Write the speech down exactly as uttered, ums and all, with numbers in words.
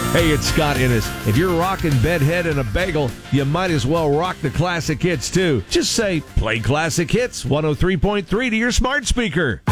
Hey, it's Scott Innes. If you're rocking Bedhead and a bagel, you might as well rock the classic hits, too. Just say, play classic hits one oh three point three to your smart speaker.